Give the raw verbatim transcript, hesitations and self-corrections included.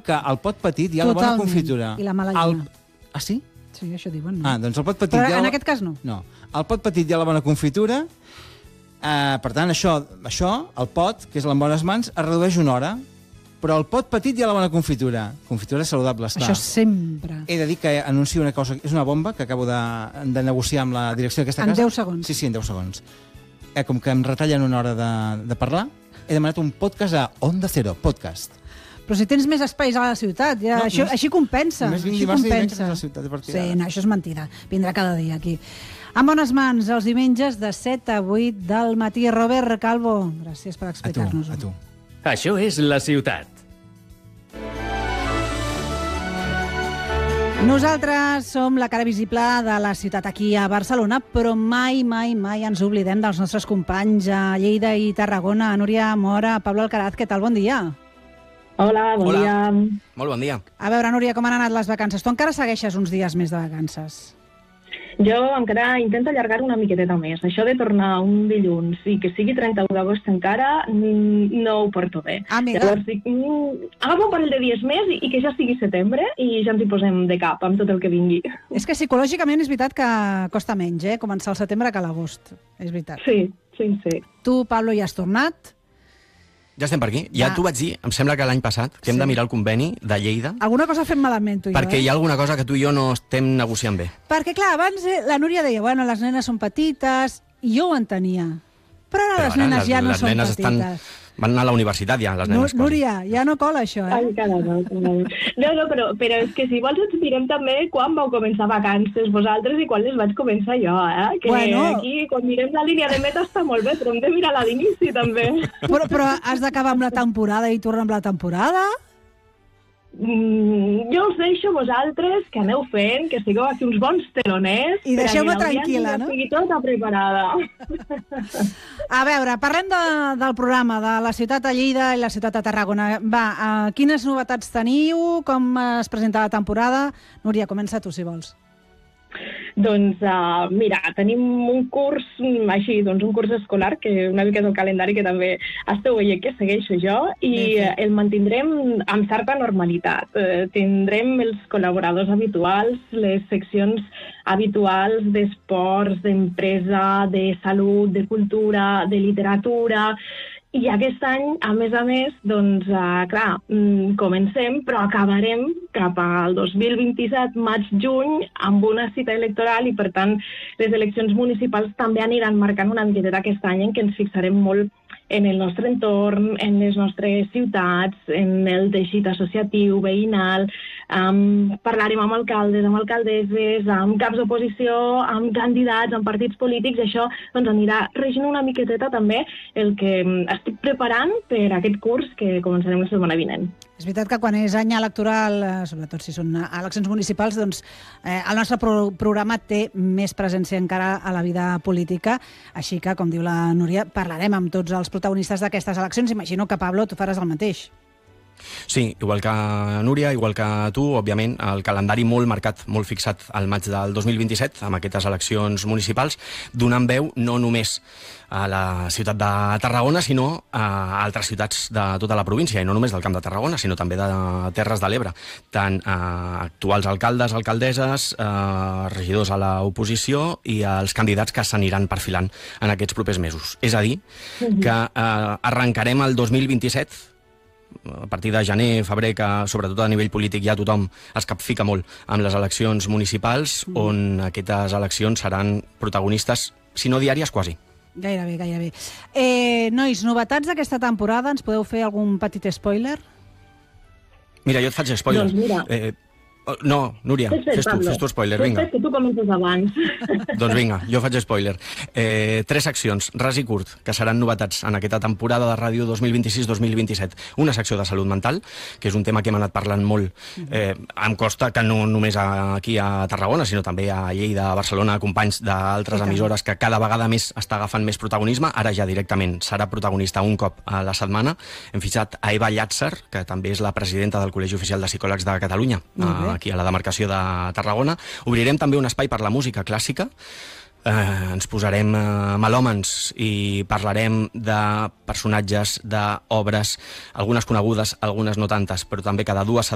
que al pot petit hi ha la bona confitura. I la mala lluna. Ah, sí? Sí, això diuen. Ah, doncs al pot petit... Però en aquest cas no. No. Al pot petit hi ha la bona confitura. Per tant, això, el pot, que és en bones mans, es redueix una hora. Però al pot petit hi ha la bona confitura. Confitura saludable, esclar. Això sempre. He de dir que anuncio una cosa, és una bomba que acabo de, de negociar amb la direcció d'aquesta casa. En deu segons. Sí, sí, en deu segons. Eh, com que em retallen una hora de, de parlar, he demanat un podcast a Onda Cero, podcast. Però si tens més espais a la ciutat, ja, no, això, no, així compensa. Només vinc així dimarts compensa. i dimecres a la ciutat de partida. Sí, no, això és mentida. Vindrà cada dia aquí. En bones mans, els diumenges de set a vuit del matí. Robert Calvo, gràcies per explicar-nos-ho. A tu, a tu. Això és la ciutat. Nosaltres som la cara visible de la ciutat aquí a Barcelona, però mai, mai, mai ens oblidem dels nostres companys a Lleida i Tarragona. Núria Mora, Pablo Alcaraz, què tal? Bon dia. Hola, bon Hola. dia. Molt bon dia. A veure, Núria, com han anat les vacances? Tu encara segueixes uns dies més de vacances? Jo encara intento allargar una miqueteta més. Això de tornar un dilluns i que sigui trenta-u d'agost encara no ho porto bé. Ah, mira. Llavors dic, mm, agafo un parell de dies més i, i que ja sigui setembre i ja ens hi posem de cap amb tot el que vingui. És que psicològicament és veritat que costa menys, eh? Començar el setembre que l'agost. És veritat. Sí, sí, sí. Tu, Pablo, ja has tornat. Ja estem per aquí. Ja, Ja. t'ho vaig dir, em sembla que l'any passat, que hem Sí. de mirar el conveni de Lleida, Alguna cosa fem malament, tu i jo, perquè eh? hi ha alguna cosa que tu i jo no estem negociant bé. Perquè, clar, abans eh, la Núria deia, bueno, les nenes són petites, i jo ho entenia. Però ara Però les ara nenes les- ja no les són nenes petites. estan- Van anar a la universitat ja, les Nu- nenes. quasi. Núria, ja no cola això, Ai, eh? cada no, cada no. No, no, però, però és que si vols ens mirem també quan vau començar vacances vosaltres i quan les vaig començar jo, eh? Que Bueno. aquí, quan mirem la línia de meta està molt bé, però hem de mirar la d'inici també. Però, però has d'acabar amb la temporada i tornar amb la temporada? Mm, jo us deixo vosaltres que aneu fent, que sigueu aquí uns bons teloners. I per a deixeu-me que l'audiència tranquil·la, ja no? estigui tota preparada. A veure, parlem de, del programa de la ciutat a Lleida i la ciutat a Tarragona. Va, uh, quines novetats teniu? Com es presenta la temporada? Núria, comença tu, si vols. Doncs uh, mira, tenim un curs mm, així, doncs un curs escolar que una mica és el calendari que també esteu veient que segueixo jo i Ben uh, fet. el mantindrem amb certa normalitat. Uh, tindrem els col·laboradors habituals, les seccions habituals d'esports, d'empresa, de salut, de cultura, de literatura. I aquest any, a més a més, doncs, uh, clar, mm, comencem, però acabarem cap al dos mil vint-i-set, maig-juny, amb una cita electoral i, per tant, les eleccions municipals també aniran marcant una miqueta aquest any en què ens fixarem molt en el nostre entorn, en les nostres ciutats, en el teixit associatiu, veïnal. Um, parlarem amb alcaldes, amb alcaldesses, amb caps d'oposició, amb candidats, amb partits polítics, i això doncs, anirà regint una miqueteta també el que estic preparant per aquest curs que començarem la setmana vinent. És veritat que quan és any electoral, eh, sobretot si són eleccions municipals, doncs eh, el nostre pro programa té més presència encara a la vida política, així que, com diu la Núria, parlarem amb tots els protagonistes d'aquestes eleccions. Imagino que, Pablo, tu faràs el mateix. Sí, igual que Núria, igual que tu, òbviament, el calendari molt marcat, molt fixat al maig del dos mil vint-i-set, amb aquestes eleccions municipals, donant veu no només a la ciutat de Tarragona, sinó a altres ciutats de tota la província, i no només del Camp de Tarragona, sinó també de Terres de l'Ebre. Tant a actuals alcaldes, alcaldesses, a regidors a l'oposició i als candidats que s'aniran perfilant en aquests propers mesos. És a dir, que eh, arrencarem el dos mil vint-i-set a partir de gener, febrer, que sobretot a nivell polític ja tothom es capfica molt amb les eleccions municipals, mm. on aquestes eleccions seran protagonistes, si no diàries, quasi. Gairebé, gairebé. Eh, nois, novetats d'aquesta temporada, ens podeu fer algun petit spoiler? Mira, jo et faig spoiler. Doncs mira. Eh, no, Núria, Fes, fes tu, Pablo. fes tu spoiler, Fes, vinga. fes, que tu comences abans. Doncs vinga, jo faig spoiler. Eh, tres seccions, ras i curt, que seran novetats en aquesta temporada de ràdio dos mil vint-i-sis dos mil vint-i-set. Una secció de salut mental, que és un tema que hem anat parlant molt. Eh, em costa que no només aquí a Tarragona, sinó també a Lleida, a Barcelona, companys d'altres emissores que cada vegada més està agafant més protagonisme. Ara ja directament serà protagonista un cop a la setmana. Hem fitxat a Eva Llàtzer, que també és la presidenta del Col·legi Oficial de Psicòlegs de Catalunya, aquí a la demarcació de Tarragona. Obrirem també un espai per la música clàssica. Eh, ens posarem eh, melòmens i parlarem de personatges, d'obres, algunes conegudes, algunes no tantes, però també cada dues